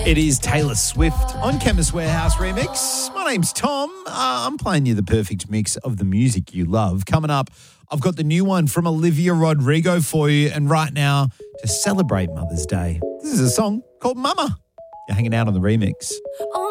It is Taylor Swift on Chemist Warehouse Remix. My name's Tom. I'm playing you the perfect mix of the music you love. Coming up, I've got the new one from Olivia Rodrigo for you. And right now, to celebrate Mother's Day, this is a song called Mama. You're hanging out on the remix.